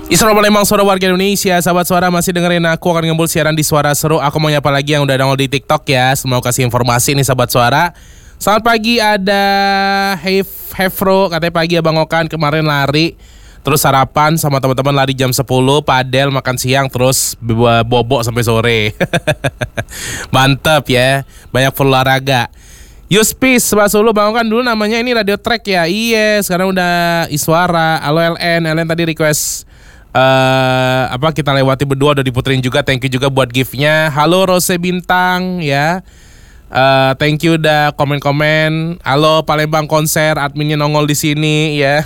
Isra Palembang, suara warga Indonesia. Sahabat suara masih dengerin aku akan ngembul siaran di Suara Seru. Aku mau nyapa lagi yang udah download di TikTok ya. Mau kasih informasi nih sahabat suara. Selamat pagi, ada Hefro katanya pagi Abang Okan kemarin lari. Terus sarapan sama teman-teman lari jam 10, padel makan siang terus bobok sampai sore. Mantap ya. Banyak olahraga. Yuspis, Mas Ulu, Bang Okan dulu namanya ini Radio Track ya. Iya, sekarang udah Iswara. Halo LN tadi request kita lewati berdua udah diputerin juga. Thank you juga buat gift-nya. Halo Rose Bintang ya. Thank you udah komen-komen. Halo Palembang konser, adminnya nongol di sini ya.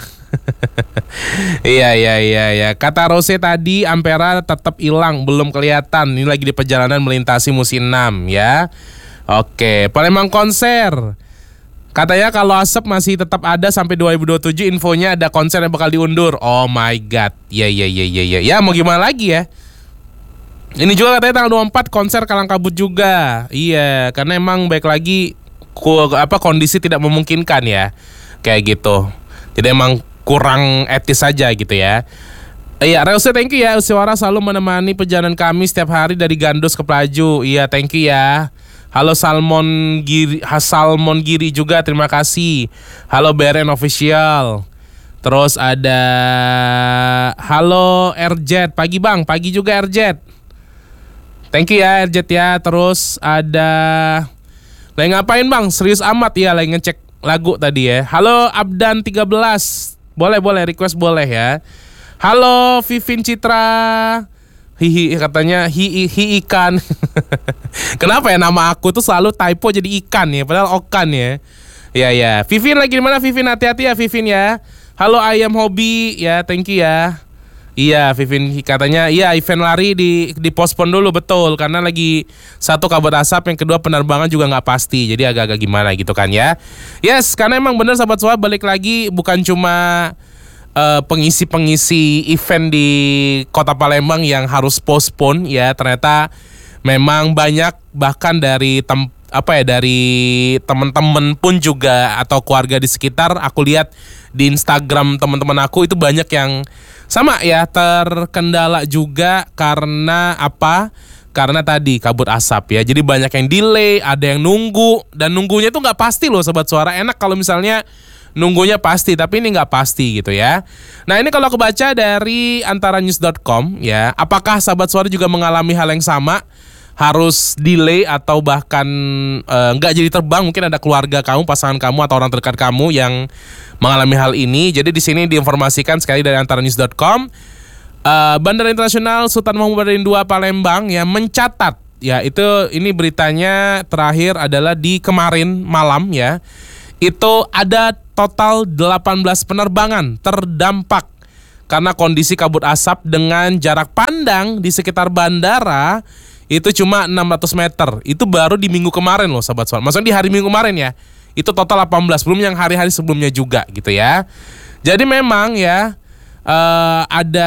Iya. Kata Rose tadi Ampera tetap hilang, belum kelihatan. Ini lagi di perjalanan melintasi musim 6 ya. Oke, Palembang konser. Katanya kalau asap masih tetap ada sampai 2027, infonya ada konser yang bakal diundur. Oh my god. Ya. Ya mau gimana lagi ya. Ini juga katanya tanggal 24 konser Kalang Kabut juga. Iya, karena emang baik lagi kondisi tidak memungkinkan ya. Kayak gitu. Jadi emang kurang etis saja gitu ya. Iya, Reuse thank you ya. Usiwara selalu menemani perjalanan kami setiap hari dari Gandos ke Pelaju. Iya, thank you ya. Halo Salmon Giri juga, terima kasih. Halo BRN Official. Terus ada halo RJ, pagi Bang, pagi juga RJ. Thank you ya RJ ya. Terus ada lagi ngapain Bang? Serius amat ya, lagi ngecek lagu tadi ya. Halo Abdan 13. Boleh request boleh ya. Halo Vivin Citra. Hihi katanya hi ikan. Kenapa ya nama aku tuh selalu typo jadi ikan ya, padahal Okan ya. Ya. Vivin lagi di mana Vivin? Hati-hati ya Vivin ya. Halo Ayam Hobi ya, thank you ya. Iya, Vivin katanya iya event lari di postpone dulu, betul, karena lagi satu kabut asap, yang kedua penerbangan juga nggak pasti. Jadi agak-agak gimana gitu kan ya. Yes, karena emang bener sahabat soal balik lagi bukan cuma pengisi event di Kota Palembang yang harus postpone ya, ternyata memang banyak bahkan dari teman-teman pun juga atau keluarga di sekitar. Aku lihat di Instagram teman-teman aku itu banyak yang sama ya, terkendala juga karena apa? Karena tadi kabut asap ya. Jadi banyak yang delay, ada yang nunggu, dan nunggunya itu nggak pasti loh sobat suara. Enak kalau misalnya nunggunya pasti, tapi ini nggak pasti gitu ya. Nah ini kalau aku baca dari antaranews.com ya, apakah sahabat suara juga mengalami hal yang sama? Harus delay atau bahkan nggak jadi terbang? Mungkin ada keluarga kamu, pasangan kamu, atau orang terdekat kamu yang mengalami hal ini. Jadi di sini diinformasikan sekali dari antaranews.com, Bandara Internasional Sultan Mahmud II Palembang ya mencatat ya, ini beritanya terakhir adalah di kemarin malam ya. Itu ada total 18 penerbangan terdampak karena kondisi kabut asap dengan jarak pandang di sekitar bandara itu cuma 600 meter. Itu baru di minggu kemarin loh sahabat soal. Maksudnya di hari minggu kemarin ya. Itu total 18, belum yang hari-hari sebelumnya juga gitu ya. Jadi memang ya ada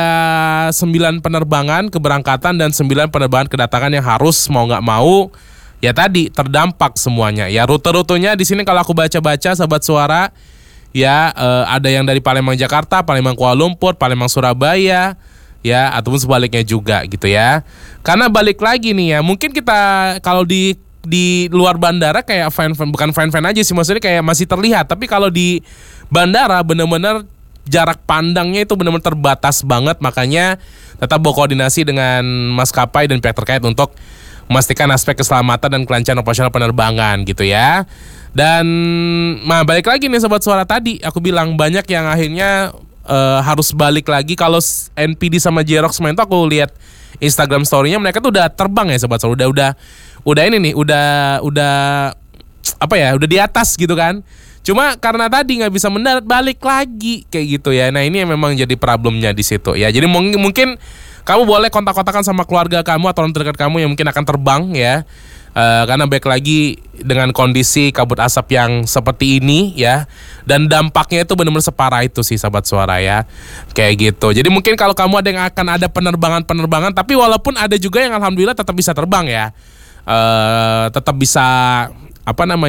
9 penerbangan keberangkatan dan 9 penerbangan kedatangan yang harus mau nggak mau ya tadi terdampak semuanya. Ya rute-rutenya di sini kalau aku baca-baca sahabat suara ya, ada yang dari Palembang Jakarta, Palembang Kuala Lumpur, Palembang Surabaya ya, ataupun sebaliknya juga gitu ya. Karena balik lagi nih ya, mungkin kita kalau di luar bandara kayak bukan fan aja sih, maksudnya kayak masih terlihat, tapi kalau di bandara benar-benar jarak pandangnya itu benar-benar terbatas banget. Makanya tetap berkoordinasi dengan maskapai dan pihak terkait untuk memastikan aspek keselamatan dan kelancaran operasional penerbangan gitu ya. Dan balik lagi nih sobat suara, tadi aku bilang banyak yang akhirnya harus balik lagi. Kalau NPD sama Jerox main tuh aku lihat Instagram story-nya, mereka tuh udah terbang ya sobat suara, udah ini nih, udah di atas gitu kan. Cuma karena tadi nggak bisa mendarat, balik lagi kayak gitu ya. Nah ini yang memang jadi problemnya di situ ya. Jadi mungkin kamu boleh kontak-kontakan sama keluarga kamu atau orang terdekat kamu yang mungkin akan terbang ya. Karena baik lagi dengan kondisi kabut asap yang seperti ini ya. Dan dampaknya itu benar-benar separah itu sih sahabat suara ya. Kayak gitu. Jadi mungkin kalau kamu ada yang akan ada penerbangan, tapi walaupun ada juga yang alhamdulillah tetap bisa terbang ya. Tetap bisa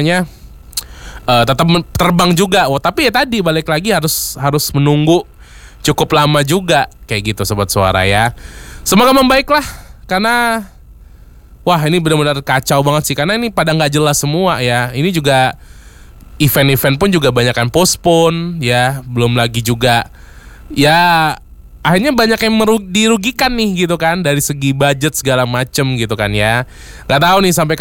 tetap terbang juga. Tapi ya tadi balik lagi harus menunggu cukup lama juga kayak gitu Sobat Suara ya. Semoga membaiklah karena wah ini benar-benar kacau banget sih karena ini pada nggak jelas semua ya. Ini juga event-event pun juga banyak kan postpone ya, belum lagi juga ya akhirnya banyak yang dirugikan nih gitu kan dari segi budget segala macem gitu kan ya. Gak tahu nih sampai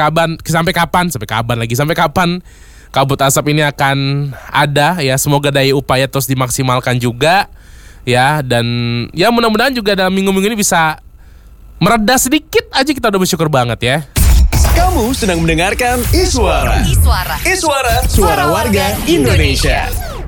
kapan kabut asap ini akan ada ya. Semoga daya upaya terus dimaksimalkan juga ya, dan ya mudah-mudahan juga dalam minggu-minggu ini bisa mereda sedikit aja, kita udah bersyukur banget ya. Kamu sedang mendengarkan Iswara. Suara warga Indonesia.